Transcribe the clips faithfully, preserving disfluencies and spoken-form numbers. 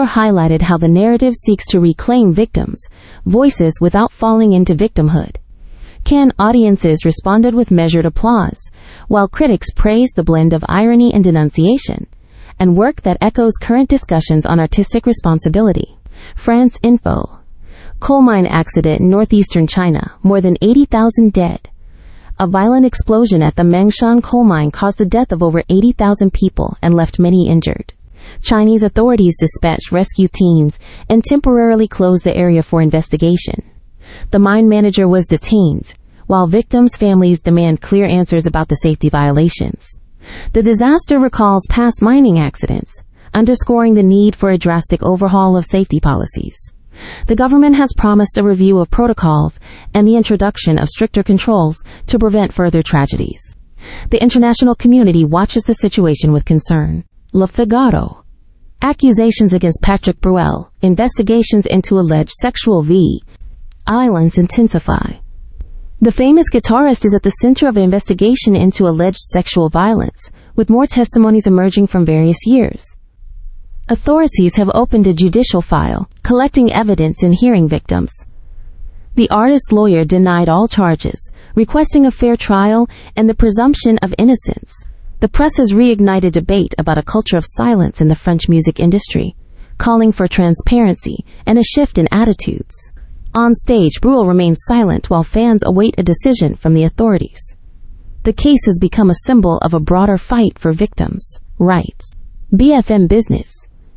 further highlighted how the narrative seeks to reclaim victims' voices without falling into victimhood. Cannes audiences responded with measured applause, while critics praised the blend of irony and denunciation, and work that echoes current discussions on artistic responsibility. France Info. Coal mine accident in northeastern China, more than eighty thousand dead. A violent explosion at the Mengshan coal mine caused the death of over eighty thousand people and left many injured. Chinese authorities dispatched rescue teams and temporarily closed the area for investigation. The mine manager was detained, while victims' families demand clear answers about the safety violations. The disaster recalls past mining accidents, underscoring the need for a drastic overhaul of safety policies. The government has promised a review of protocols and the introduction of stricter controls to prevent further tragedies. The international community watches the situation with concern. Le Figaro. Accusations against Patrick Bruel, investigations into alleged sexual violence intensify. The famous guitarist is at the center of an investigation into alleged sexual violence, with more testimonies emerging from various years. Authorities have opened a judicial file, collecting evidence and hearing victims. The artist's lawyer denied all charges, requesting a fair trial and the presumption of innocence. The press has reignited debate about a culture of silence in the French music industry, calling for transparency and a shift in attitudes. On stage, Bruel remains silent while fans await a decision from the authorities. The case has become a symbol of a broader fight for victims' rights. B F M Business.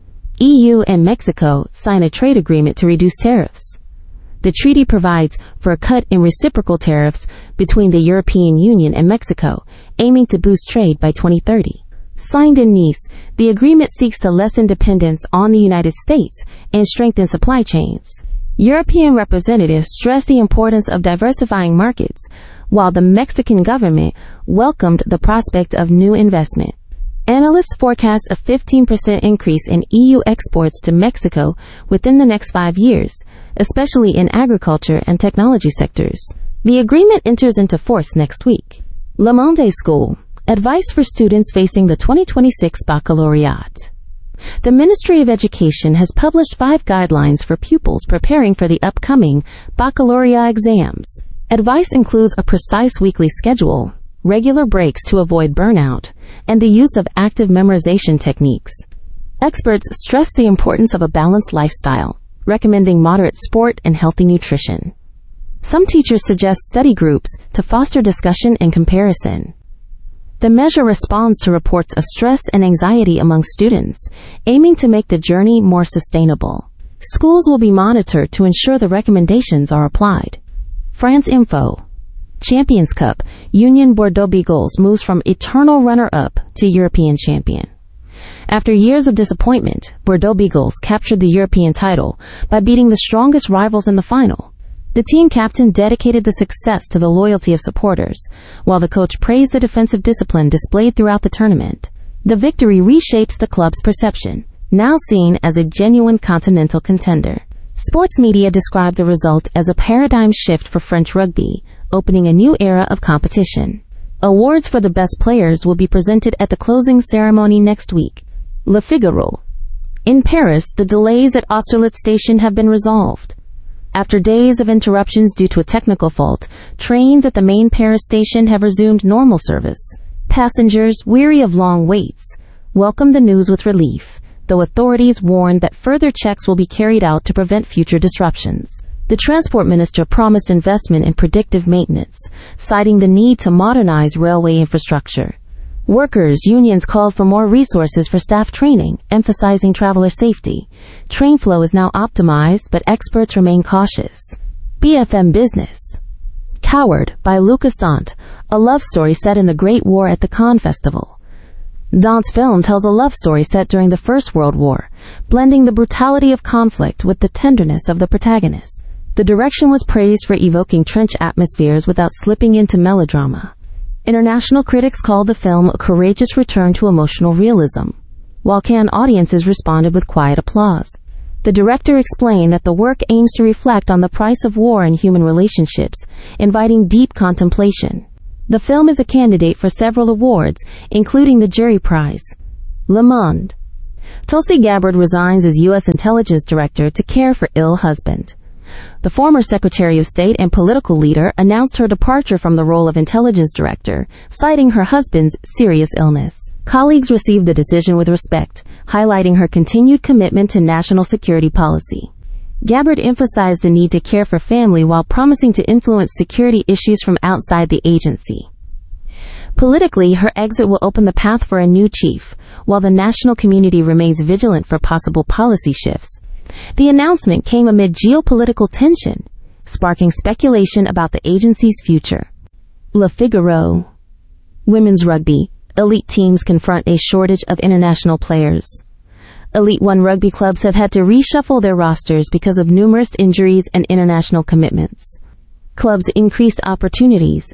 E U and Mexico sign a trade agreement to reduce tariffs. The treaty provides for a cut in reciprocal tariffs between the European Union and Mexico, aiming to boost trade by twenty thirty. Signed in Nice, the agreement seeks to lessen dependence on the United States and strengthen supply chains. European representatives stressed the importance of diversifying markets, while the Mexican government welcomed the prospect of new investment. Analysts forecast a fifteen percent increase in E U exports to Mexico within the next five years, especially in agriculture and technology sectors. The agreement enters into force next week. Le Monde School. Advice for students facing the twenty twenty-six baccalaureate. The Ministry of Education has published five guidelines for pupils preparing for the upcoming baccalaureate exams. Advice includes a precise weekly schedule, regular breaks to avoid burnout, and the use of active memorization techniques. Experts stress the importance of a balanced lifestyle, recommending moderate sport and healthy nutrition. Some teachers suggest study groups to foster discussion and comparison. The measure responds to reports of stress and anxiety among students, aiming to make the journey more sustainable. Schools will be monitored to ensure the recommendations are applied. France Info. Champions Cup. Union Bordeaux-Bègles moves from eternal runner-up to European champion. After years of disappointment, Bordeaux-Bègles captured the European title by beating the strongest rivals in the final. The team captain dedicated the success to the loyalty of supporters, while the coach praised the defensive discipline displayed throughout the tournament. The victory reshapes the club's perception, now seen as a genuine continental contender. Sports media described the result as a paradigm shift for French rugby, opening a new era of competition. Awards for the best players will be presented at the closing ceremony next week. Le Figaro. In Paris, the delays at Austerlitz station have been resolved. After days of interruptions due to a technical fault, trains at the main Paris station have resumed normal service. Passengers, weary of long waits, welcome the news with relief, though authorities warn that further checks will be carried out to prevent future disruptions. The transport minister promised investment in predictive maintenance, citing the need to modernize railway infrastructure. Workers' unions called for more resources for staff training, emphasizing traveler safety. Train flow is now optimized, but experts remain cautious. B F M Business. Coward by Lucas Dant, a love story set in the Great War at the Cannes Festival. Dant's film tells a love story set during the First World War, blending the brutality of conflict with the tenderness of the protagonist. The direction was praised for evoking trench atmospheres without slipping into melodrama. International critics called the film a courageous return to emotional realism, while Cannes audiences responded with quiet applause. The director explained that the work aims to reflect on the price of war and human relationships, inviting deep contemplation. The film is a candidate for several awards, including the Jury Prize. Le Monde. Tulsi Gabbard resigns as U S Intelligence Director to care for ill husband. The former Secretary of State and political leader announced her departure from the role of Intelligence Director, citing her husband's serious illness. Colleagues received the decision with respect, highlighting her continued commitment to national security policy. Gabbard emphasized the need to care for family while promising to influence security issues from outside the agency. Politically, her exit will open the path for a new chief, while the national community remains vigilant for possible policy shifts. The announcement came amid geopolitical tension, sparking speculation about the agency's future. Le Figaro. Women's rugby. Elite teams confront a shortage of international players. Elite One rugby clubs have had to reshuffle their rosters because of numerous injuries and international commitments. Clubs increased opportunities,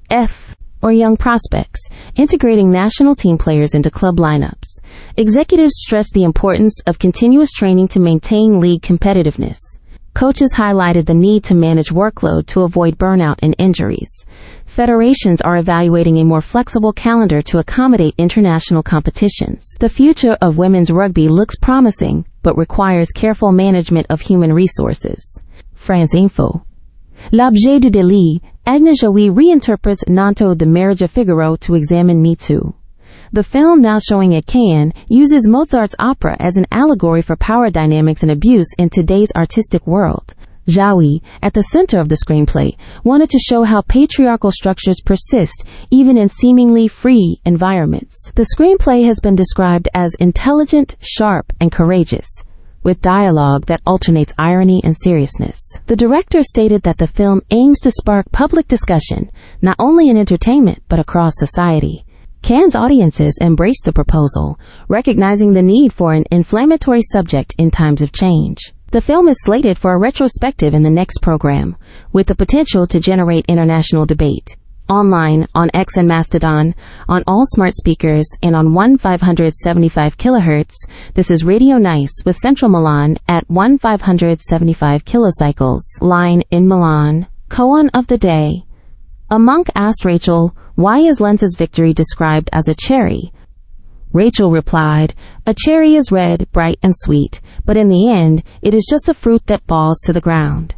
F, or young prospects, integrating national team players into club lineups. Executives stressed the importance of continuous training to maintain league competitiveness. Coaches highlighted the need to manage workload to avoid burnout and injuries. Federations are evaluating a more flexible calendar to accommodate international competitions. The future of women's rugby looks promising, but requires careful management of human resources. France Info. L'objet du délit. Agnes Joly reinterprets Nanto the Marriage of Figaro to examine Me Too. The film, now showing at Cannes, uses Mozart's opera as an allegory for power dynamics and abuse in today's artistic world. Joly, at the center of the screenplay, wanted to show how patriarchal structures persist even in seemingly free environments. The screenplay has been described as intelligent, sharp, and courageous, with dialogue that alternates irony and seriousness. The director stated that the film aims to spark public discussion, not only in entertainment, but across society. Cannes audiences embraced the proposal, recognizing the need for an inflammatory subject in times of change. The film is slated for a retrospective in the next program, with the potential to generate international debate. Online, on X and Mastodon, on all smart speakers, and on fifteen seventy-five kilohertz. This is Radio Nice with Central Milan at fifteen seventy-five kilocycles. Line in Milan. Koan of the day. A monk asked Rachel, why is Lenz's victory described as a cherry? Rachel replied, a cherry is red, bright, and sweet, but in the end, it is just a fruit that falls to the ground.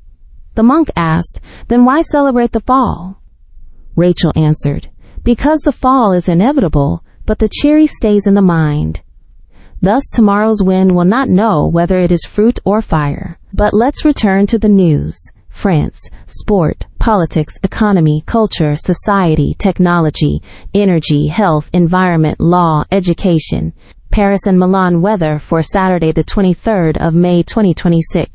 The monk asked, then why celebrate the fall? Rachel answered, because the fall is inevitable, but the cherry stays in the mind. Thus tomorrow's wind will not know whether it is fruit or fire. But let's return to the news. France, sport, politics, economy, culture, society, technology, energy, health, environment, law, education. Paris and Milan weather for Saturday the twenty-third of May twenty twenty-six.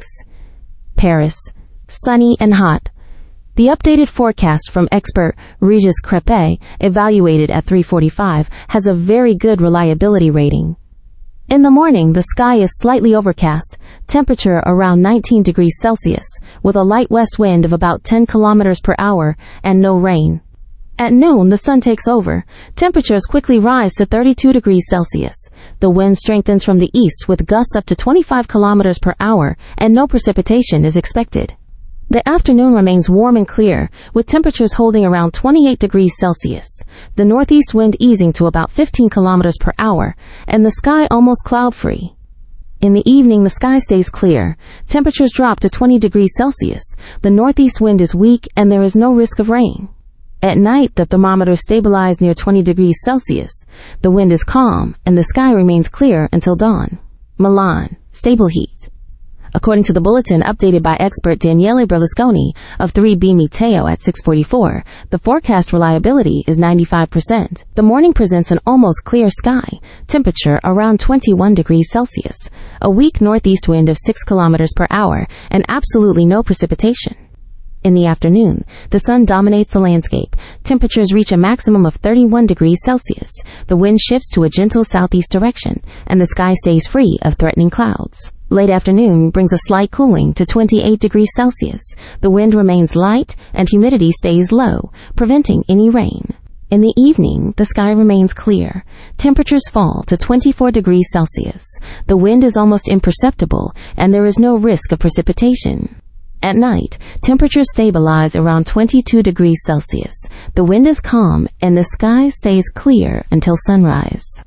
Paris, sunny and hot. The updated forecast from expert Regis Crepet, evaluated at three forty-five, has a very good reliability rating. In the morning, the sky is slightly overcast, temperature around nineteen degrees Celsius, with a light west wind of about ten kilometers per hour, and no rain. At noon, the sun takes over. Temperatures quickly rise to thirty-two degrees Celsius. The wind strengthens from the east with gusts up to twenty-five kilometers per hour, and no precipitation is expected. The afternoon remains warm and clear, with temperatures holding around twenty-eight degrees Celsius, the northeast wind easing to about fifteen kilometers per hour, and the sky almost cloud-free. In the evening, the sky stays clear. Temperatures drop to twenty degrees Celsius. The northeast wind is weak, and there is no risk of rain. At night, the thermometer stabilizes near twenty degrees Celsius. The wind is calm, and the sky remains clear until dawn. Milan, stable heat. According to the bulletin updated by expert Daniele Berlusconi of three B Meteo at six forty-four, the forecast reliability is ninety-five percent. The morning presents an almost clear sky, temperature around twenty-one degrees Celsius, a weak northeast wind of six kilometers per hour, and absolutely no precipitation. In the afternoon, the sun dominates the landscape. Temperatures reach a maximum of thirty-one degrees Celsius. The wind shifts to a gentle southeast direction, and the sky stays free of threatening clouds. Late afternoon brings a slight cooling to twenty-eight degrees Celsius. The wind remains light and humidity stays low, preventing any rain. In the evening, the sky remains clear. Temperatures fall to twenty-four degrees Celsius. The wind is almost imperceptible, and there is no risk of precipitation. At night, temperatures stabilize around twenty-two degrees Celsius. The wind is calm, and the sky stays clear until sunrise.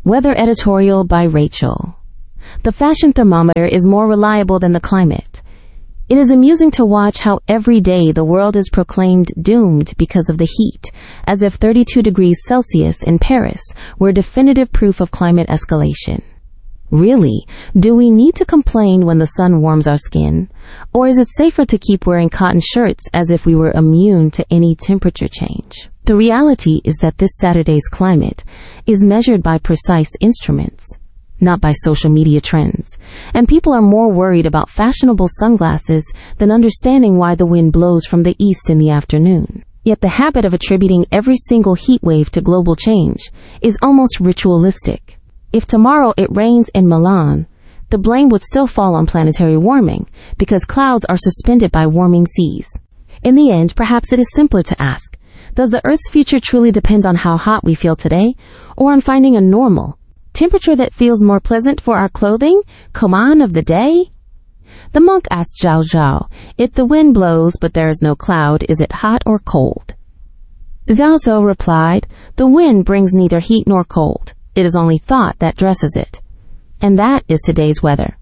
Weather editorial by Rachel. The fashion thermometer is more reliable than the climate. It is amusing to watch how every day the world is proclaimed doomed because of the heat, as if thirty-two degrees Celsius in Paris were definitive proof of climate escalation. Really, do we need to complain when the sun warms our skin? Or is it safer to keep wearing cotton shirts as if we were immune to any temperature change? The reality is that this Saturday's climate is measured by precise instruments, not by social media trends, and people are more worried about fashionable sunglasses than understanding why the wind blows from the east in the afternoon. Yet the habit of attributing every single heat wave to global change is almost ritualistic. If tomorrow it rains in Milan, the blame would still fall on planetary warming because clouds are suspended by warming seas. In the end, perhaps it is simpler to ask, does the Earth's future truly depend on how hot we feel today, or on finding a normal temperature that feels more pleasant for our clothing? Koman of the day? The monk asked Zhao Zhao, if the wind blows but there is no cloud, is it hot or cold? Zhao Zhao replied, the wind brings neither heat nor cold. It is only thought that dresses it. And that is today's weather.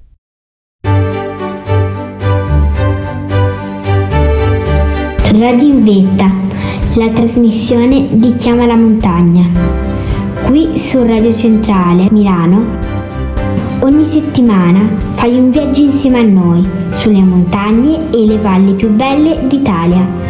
Radio in Vetta, la trasmissione di Chiama la Montagna. Qui su Radio Centrale Milano, ogni settimana fai un viaggio insieme a noi sulle montagne e le valli più belle d'Italia.